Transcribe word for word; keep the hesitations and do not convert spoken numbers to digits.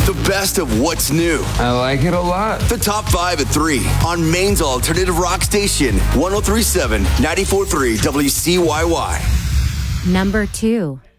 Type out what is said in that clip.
The best of what's new. I like it a lot. The top five at three on Maine's alternative rock station, one oh three point seven, ninety-four point three W C Y Y. Number two.